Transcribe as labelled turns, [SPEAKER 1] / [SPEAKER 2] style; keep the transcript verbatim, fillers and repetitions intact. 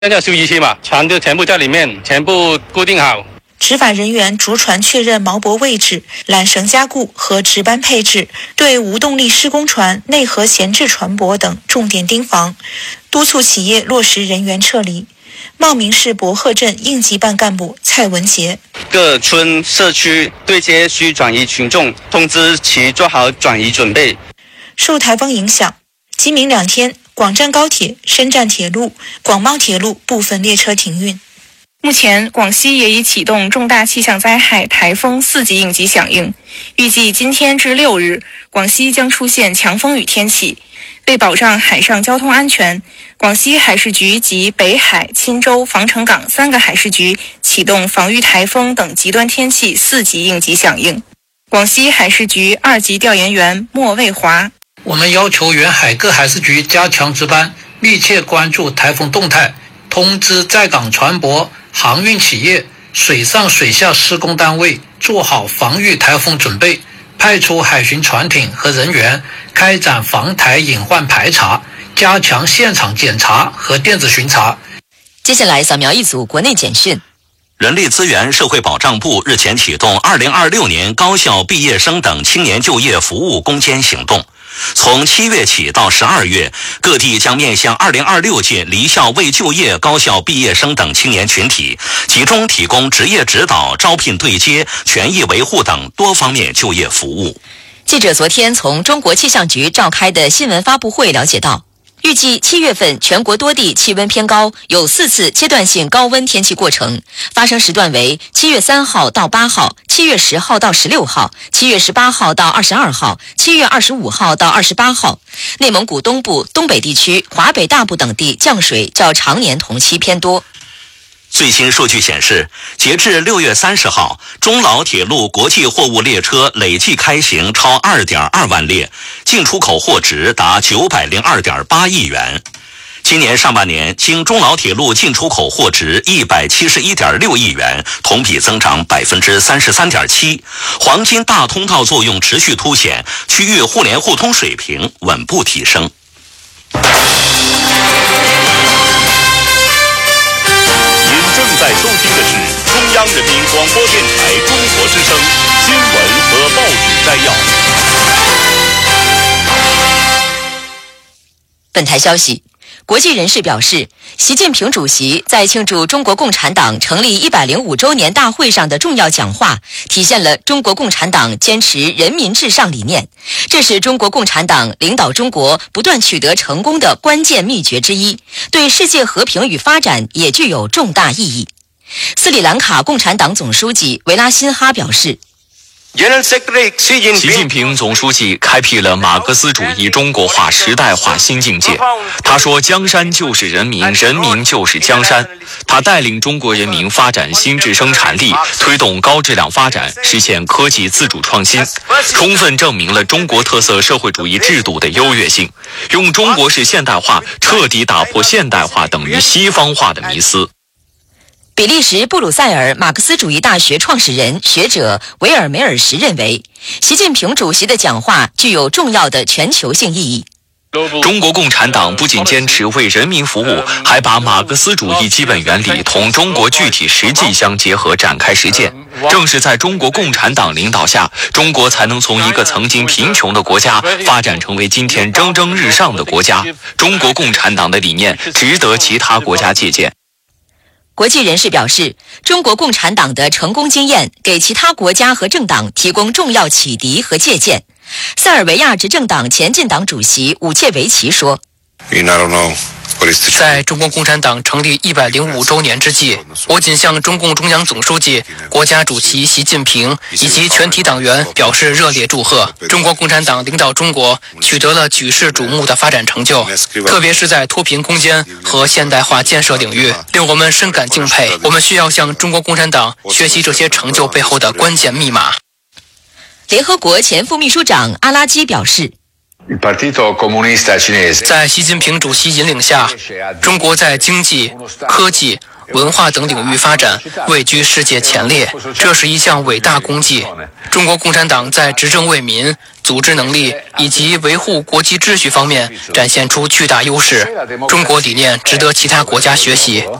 [SPEAKER 1] 现在休息区嘛，船就全部在里面，全部固定好。
[SPEAKER 2] 执法人员逐船确认锚泊位置、缆绳加固和值班配置，对无动力施工船、内河闲置船舶等重点盯防，督促企业落实人员撤离。茂名市博鹤镇应急办干部蔡文杰：
[SPEAKER 3] 各村社区对接需转移群众，通知其做好转移准备。
[SPEAKER 2] 受台风影响，今明两天，广湛高铁、深湛铁路、广茂铁路部分列车停运。
[SPEAKER 4] 目前，广西也已启动重大气象灾害台风四级应急响应，预计今天至六日，广西将出现强风雨天气。为保障海上交通安全，广西海事局及北海、钦州、防城港三个海事局启动防御台风等极端天气四级应急响应。广西海事局二级调研员莫卫华：
[SPEAKER 5] 我们要求沿海各海事局加强值班，密切关注台风动态，通知在港船舶、航运企业、水上水下施工单位做好防御台风准备，派出海巡船艇和人员开展防台隐患排查，加强现场检查和电子巡查。
[SPEAKER 6] 接下来扫描一组国内简讯。
[SPEAKER 7] 人力资源社会保障部日前启动二零二六年高校毕业生等青年就业服务攻坚行动。从七月起到十二月，各地将面向二零二六届离校未就业高校毕业生等青年群体，集中提供职业指导、招聘对接、权益维护等多方面就业服务。
[SPEAKER 6] 记者昨天从中国气象局召开的新闻发布会了解到，预计七月份全国多地气温偏高，有四次阶段性高温天气过程，发生时段为七月三号到八号、七月十号到十六号、七月十八号到二十二号、七月二十五号到二十八号。内蒙古东部、东北地区、华北大部等地降水较常年同期偏多。
[SPEAKER 7] 最新数据显示，截至六月三十号，中老铁路国际货物列车累计开行超 二点二万列，进出口货值达九百零二点八亿元。今年上半年，经中老铁路进出口货值一百七十一点六亿元，同比增长 百分之三十三点七。黄金大通道作用持续凸显，区域互联互通水平稳步提升。
[SPEAKER 8] 正在收听的是中央人民广播电台中国之声新闻和报纸摘要。
[SPEAKER 6] 本台消息，国际人士表示，习近平主席在庆祝中国共产党成立一百零五周年大会上的重要讲话，体现了中国共产党坚持人民至上理念，这是中国共产党领导中国不断取得成功的关键秘诀之一，对世界和平与发展也具有重大意义。斯里兰卡共产党总书记维拉辛哈表示，
[SPEAKER 9] 习近平总书记开辟了马克思主义中国化时代化新境界。他说，江山就是人民，人民就是江山。他带领中国人民发展新质生产力，推动高质量发展，实现科技自主创新，充分证明了中国特色社会主义制度的优越性，用中国式现代化彻底打破现代化等于西方化的迷思。
[SPEAKER 6] 比利时布鲁塞尔马克思主义大学创始人学者维尔梅尔什认为，习近平主席的讲话具有重要的全球性意义。
[SPEAKER 9] 中国共产党不仅坚持为人民服务，还把马克思主义基本原理同中国具体实际相结合展开实践。正是在中国共产党领导下，中国才能从一个曾经贫穷的国家发展成为今天蒸蒸日上的国家。中国共产党的理念值得其他国家借鉴。
[SPEAKER 6] 国际人士表示，中国共产党的成功经验给其他国家和政党提供重要启迪和借鉴。塞尔维亚执政党前进党主席武切维奇说，
[SPEAKER 5] 在中国共产党成立一百零五周年之际，我谨向中共中央总书记、国家主席习近平以及全体党员表示热烈祝贺。中国共产党领导中国取得了举世瞩目的发展成就，特别是在脱贫攻坚和现代化建设领域，令我们深感敬佩。我们需要向中国共产党学习这些成就背后的关键密码。
[SPEAKER 6] 联合国前副秘书长阿拉基表示，
[SPEAKER 5] 在习近平主席引领下，中国在经济、科技、 文化等领域发展位居世界前列，这是一项伟大功绩。中国共产党在执政为民、组织能力以及维护国际秩序方面展现出巨大优势，中国理念值得其他国家学习。